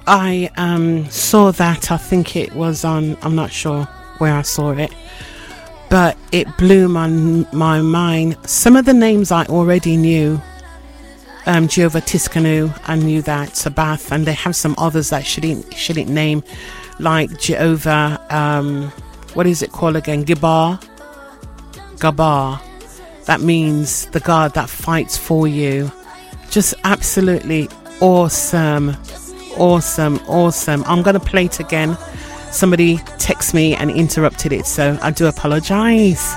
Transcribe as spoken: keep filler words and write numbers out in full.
I um, saw that. I think it was on, I'm not sure where I saw it, but it blew my, my mind. Some of the names I already knew. Um, Jehovah Tiskanu, I knew that, Sabath, and they have some others that shouldn't shouldn't name, like Jehovah, um, what is it called again? Gibar, Gabar. That means the God that fights for you. Just absolutely awesome, awesome, awesome. I'm gonna play it again. Somebody texted me and interrupted it, so I do apologize.